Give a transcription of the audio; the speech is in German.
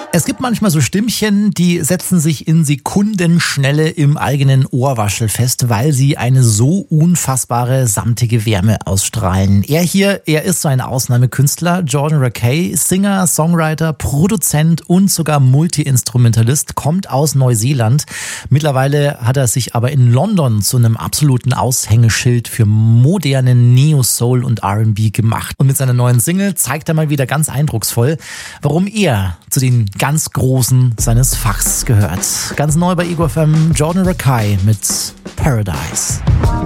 Es gibt manchmal so Stimmchen, die setzen sich in Sekundenschnelle im eigenen Ohrwaschel fest, weil sie eine so unfassbare samtige Wärme ausstrahlen. Er ist so ein Ausnahmekünstler, Jordan Rakei, Singer, Songwriter, Produzent und sogar Multi-Instrumentalist, kommt aus Neuseeland. Mittlerweile hat er sich aber in London zu einem absoluten Aushängeschild für modernen Neo-Soul und R&B gemacht. Und mit seiner neuen Single zeigt er mal wieder ganz eindrucksvoll, warum er zu den ganz Großen seines Fachs gehört. Ganz neu bei Ego FM, Jordan Rakei mit Paradise.